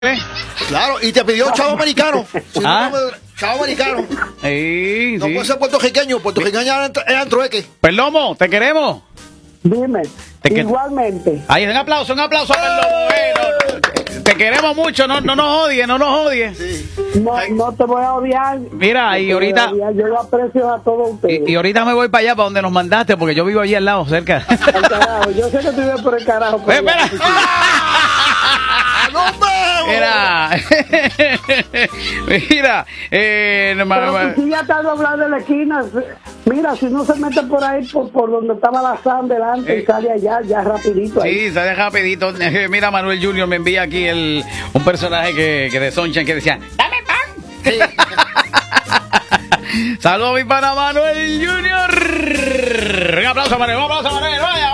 Claro, y te pidió chavo americano. Si chavo americano. Sí, no puede ser puertorriqueño. Puertorriqueño eran trueques. Perlomo, te queremos. Dime, igualmente. Ahí, un aplauso a Perlomo. Te queremos mucho, no nos odies. Sí. No te voy a odiar. Mira, y ahorita... Yo lo aprecio a todos ustedes. Y ahorita me voy para allá, para donde nos mandaste, porque yo vivo allí al lado, cerca. Al carajo, yo sé que tú vives por el carajo. Espera. ¡Nos vemos! Mira, pero si ya está doblado de la esquina, mira, si no se mete por ahí, por donde estaba la San delante y sale allá, ya rapidito ahí. Sí, sale rapidito. Mira, Manuel Junior me envía aquí un personaje que de Sunshine que decía, ¡dame pan! Sí. Saludos a mi pana Manuel Junior. Un aplauso a Manuel, vaya.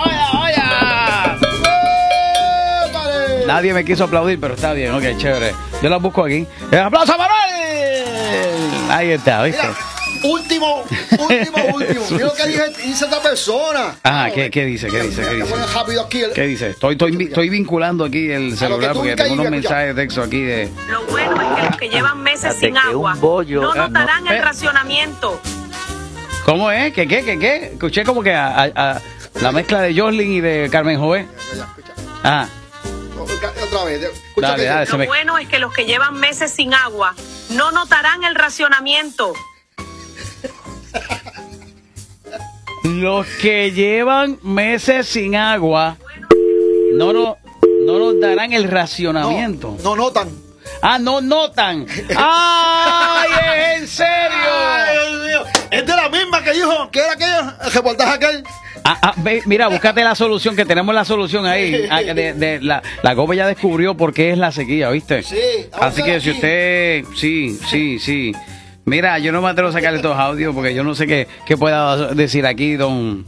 Nadie me quiso aplaudir, pero está bien, ok, chévere. Yo la busco aquí. ¡Un aplauso a Manuel! Ahí está, ¿viste? Mira, último. Mira lo que dice esta persona. Ajá, ¿qué dice? ¿Qué dice? Estoy vinculando aquí el celular porque tengo unos mensajes de texto aquí de... Lo bueno es que los que llevan meses sin agua no notarán el racionamiento. ¿Cómo es? ¿Qué? Escuché como que a la mezcla de Jocelyn y de Carmen Jovet. Ajá. Otra vez. Dale, lo bueno es que los que llevan meses sin agua no notarán el racionamiento. Los que llevan meses sin agua no nos darán el racionamiento. No notan. No notan. ¡Ay, es en serio! ¡Ay, Dios mío! Es de la misma que dijo, que era aquello, el reportaje aquel. Mira, búscate la solución, que tenemos la solución ahí. La GOBE ya descubrió por qué es la sequía, ¿viste? Sí. Así que si usted... Sí. Mira, yo no me atrevo a sacarle estos audios porque yo no sé qué pueda decir aquí don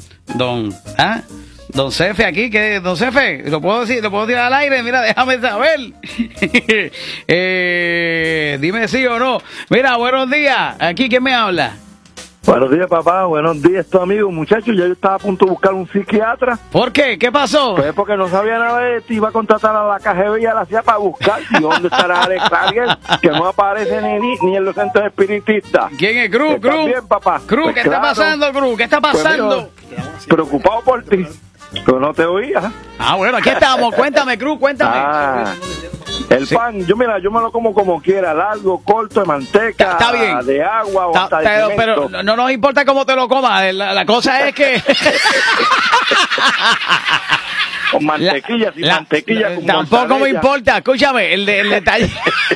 Cefe aquí, don Cefe, lo puedo tirar al aire, mira, déjame saber. Dime sí o no. Mira, buenos días, aquí, ¿quién me habla? Buenos días, papá. Buenos días, tu amigo. Muchachos, ya yo estaba a punto de buscar un psiquiatra. ¿Por qué? ¿Qué pasó? Pues porque no sabía nada de ti. Iba a contratar a la KGB y a la CIA para buscar. ¿Y dónde estará Alex Ariel? Que no aparece ni en los centros espiritistas. ¿Quién es Cruz? ¿Estás bien, papá? Cruz, pues ¿qué claro. está pasando, Cruz? ¿Qué está pasando? Pues, preocupado por ti. Pero no te oía. Bueno, aquí estamos. Cuéntame, Cruz, cuéntame. El pan, yo me lo como quiera, largo, corto, de manteca, está bien. De agua o hasta de cemento. Pero no nos importa cómo te lo comas, la cosa es que... Con mantequilla, sin mantequilla. Con tampoco me importa, escúchame, el detalle...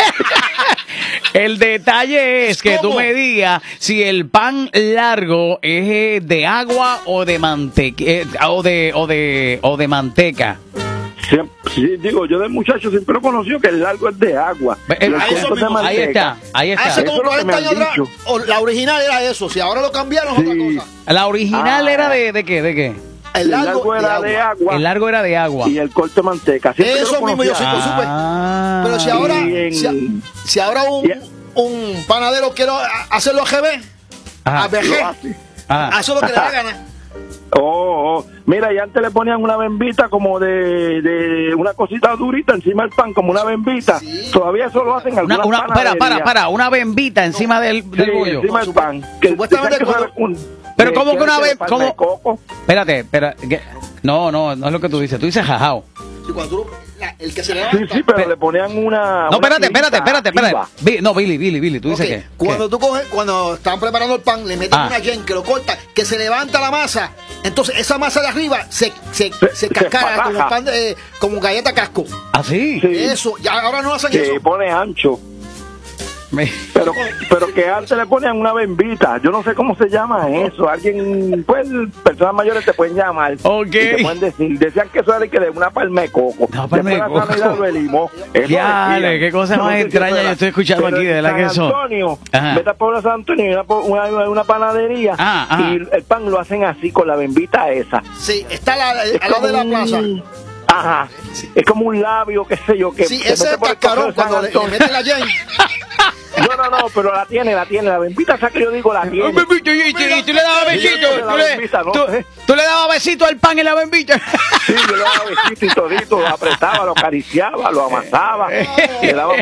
El detalle es que tú me digas si el pan largo es de agua o de manteca, o de manteca. Sí, digo, yo del muchacho siempre he conocido que el largo es de agua. Ahí está. Hace como 40 años atrás, la original era eso, si ahora lo cambiaron otra cosa. La original era ¿de qué? El largo era de agua. El largo era de agua. Y el corte de manteca. Eso mismo yo siempre supe. Pero si ahora un panadero quiere hacerlo a GB, a BG, eso es lo que le da ganas. Mira, y antes le ponían una bembita como de una cosita durita encima del pan, como una bembita. Sí. Todavía eso lo hacen algunas para, una bembita encima del bollo. Encima del pan. Supuestamente pero ¿cómo que una bembita? Espérate, no es lo que tú dices jajao. Sí, cuando tú el que se levanta. Sí, pero le ponían una... No, espérate. No, Billy, tú dices que... Cuando tú coges, cuando están preparando el pan, le meten una yen que lo corta, que se levanta la masa, entonces esa masa de arriba se cascara como pan como galleta casco. ¿Ah, sí? Eso, ya ahora no hacen eso. Se pone ancho. Pero que antes le ponían una bembita. Yo no sé cómo se llama eso. Alguien, pues, personas mayores te pueden llamar. Ok. Y te pueden decir. Decían que eso era que de una palma de coco. Una palma de coco. Dale, qué cosa más extraña yo estoy escuchando aquí, de la que eso. Antonio, vete a Pueblo San Antonio, una panadería. Y el pan lo hacen así, con la bembita esa. Sí, está al lado de la plaza. Ajá. Sí. Es como un labio, qué sé yo. Que sí, ese es el cascarón cuando le meten la yen. No, pero la tiene, la bembita esa que yo digo la tiene. Y tú le dabas besito, tú le dabas besito al pan en la bembita. Sí, yo le daba besito y todito, lo apretaba, lo acariciaba, lo amasaba, le daba